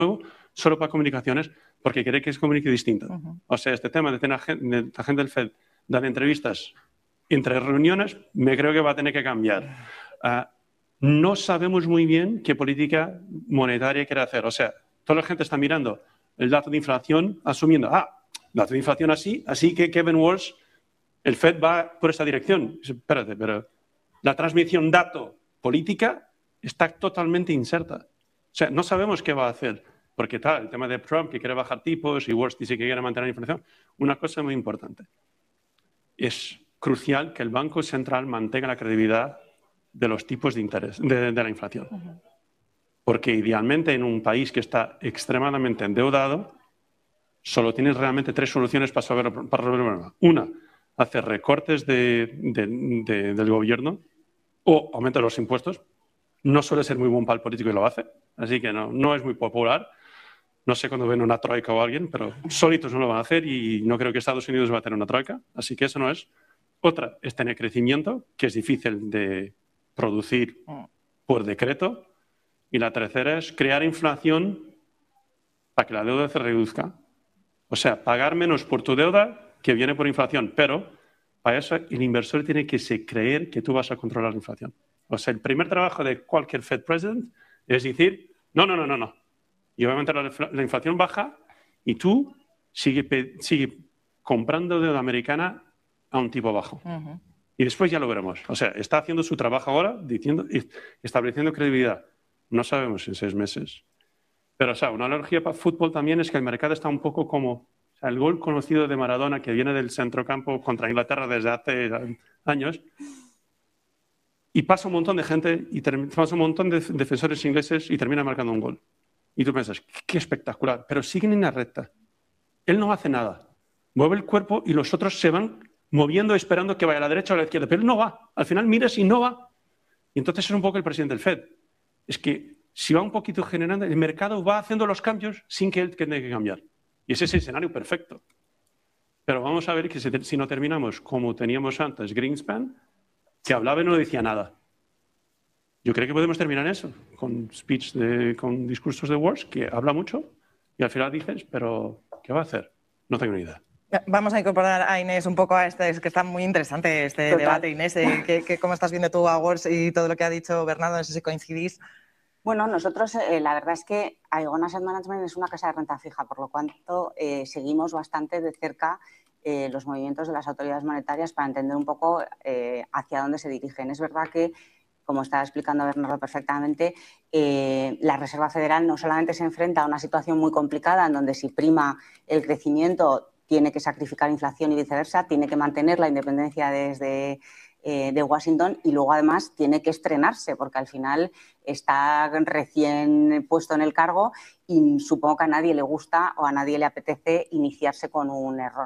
solo para comunicaciones porque quiere que se comunique distinto. O sea, este tema de tener la gente del Fed dar entrevistas entre reuniones, me creo que va a tener que cambiar. No sabemos muy bien qué política monetaria quiere hacer. O sea, toda la gente está mirando el dato de inflación, asumiendo, dato de inflación así que Kevin Walsh, el Fed va por esa dirección. Espérate, pero la transmisión dato-política está totalmente incerta. O sea, no sabemos qué va a hacer. Porque el tema de Trump, que quiere bajar tipos, y Walsh dice que quiere mantener la inflación. Una cosa muy importante. Es crucial que el Banco Central mantenga la credibilidad de los tipos de interés, de la inflación. Porque idealmente en un país que está extremadamente endeudado, solo tienes realmente 3 soluciones para resolver el problema. Una, hacer recortes del gobierno o aumentar los impuestos. No suele ser muy buen para el político y lo hace, así que no es muy popular. No sé cuándo ven una troika o alguien, pero solitos no lo van a hacer y no creo que Estados Unidos va a tener una troika, así que eso no es. Otra es tener crecimiento, que es difícil de producir por decreto. Y la tercera es crear inflación para que la deuda se reduzca. O sea, pagar menos por tu deuda que viene por inflación, pero para eso el inversor tiene que creer que tú vas a controlar la inflación. O sea, el primer trabajo de cualquier Fed President es decir, no. Y obviamente la inflación baja y tú sigue comprando deuda americana a un tipo bajo. Y después ya lo veremos. O sea, está haciendo su trabajo ahora, estableciendo credibilidad. No sabemos en 6 meses. Pero, o sea, una analogía para fútbol también es que el mercado está un poco como el gol conocido de Maradona que viene del centrocampo contra Inglaterra desde hace años. Y pasa un montón de gente y pasa un montón de defensores ingleses y termina marcando un gol. Y tú piensas, qué espectacular, pero siguen en la recta. Él no hace nada. Mueve el cuerpo y los otros se van moviendo esperando que vaya a la derecha o a la izquierda, pero él no va. Al final miras y no va. Y entonces es un poco el presidente del Fed. Es que si va un poquito generando, el mercado va haciendo los cambios sin que él tenga que cambiar. Y ese es el escenario perfecto. Pero vamos a ver que si no terminamos como teníamos antes Greenspan, que hablaba y no decía nada. Yo creo que podemos terminar eso, con con discursos de Walsh, que habla mucho y al final dices, pero ¿qué va a hacer? No tengo ni idea. Vamos a incorporar a Inés un poco a es que está muy interesante este debate, Inés. ¿Cómo estás viendo tú a Walsh y todo lo que ha dicho Bernardo? No sé si coincidís. Bueno, nosotros la verdad es que Aegon Asset Management es una casa de renta fija, por lo cuanto seguimos bastante de cerca los movimientos de las autoridades monetarias para entender un poco hacia dónde se dirigen. Es verdad que, como estaba explicando Bernardo perfectamente, la Reserva Federal no solamente se enfrenta a una situación muy complicada en donde si prima el crecimiento tiene que sacrificar inflación y viceversa, tiene que mantener la independencia de Washington y luego además tiene que estrenarse porque al final está recién puesto en el cargo y supongo que a nadie le gusta o a nadie le apetece iniciarse con un error.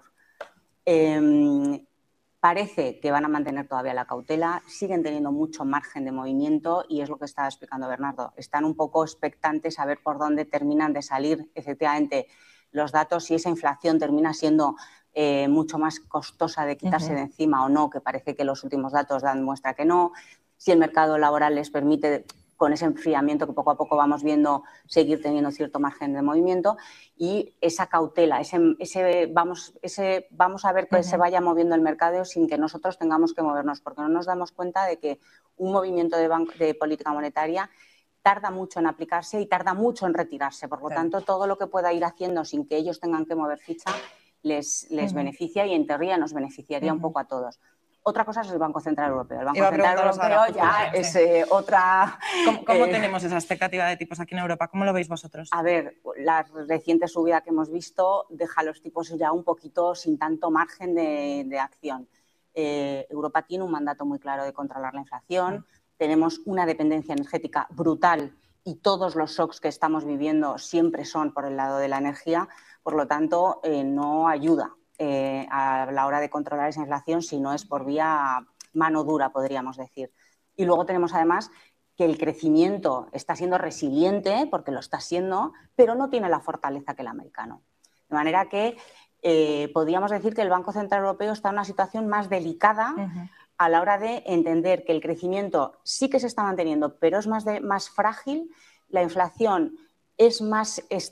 Parece que van a mantener todavía la cautela, siguen teniendo mucho margen de movimiento y es lo que estaba explicando Bernardo. Están un poco expectantes a ver por dónde terminan de salir efectivamente los datos, si esa inflación termina siendo mucho más costosa de quitarse de encima o no, que parece que los últimos datos dan muestra que no, si el mercado laboral les permite, con ese enfriamiento que poco a poco vamos viendo, seguir teniendo cierto margen de movimiento y esa cautela, vamos a ver que se vaya moviendo el mercado sin que nosotros tengamos que movernos, porque no nos damos cuenta de que un movimiento de política monetaria tarda mucho en aplicarse y tarda mucho en retirarse. Por lo tanto, todo lo que pueda ir haciendo sin que ellos tengan que mover ficha les beneficia y en teoría nos beneficiaría un poco a todos. Otra cosa es el Banco Central Europeo. El Banco Central Europeo ya es otra... ¿Cómo tenemos esa expectativa de tipos aquí en Europa? ¿Cómo lo veis vosotros? A ver, la reciente subida que hemos visto deja los tipos ya un poquito sin tanto margen de acción. Europa tiene un mandato muy claro de controlar la inflación. Tenemos una dependencia energética brutal y todos los shocks que estamos viviendo siempre son por el lado de la energía. Por lo tanto, no ayuda a la hora de controlar esa inflación si no es por vía mano dura, podríamos decir. Y luego tenemos además que el crecimiento está siendo resiliente, porque lo está siendo, pero no tiene la fortaleza que el americano. De manera que podríamos decir que el Banco Central Europeo está en una situación más delicada a la hora de entender que el crecimiento sí que se está manteniendo, pero es más frágil, la inflación es más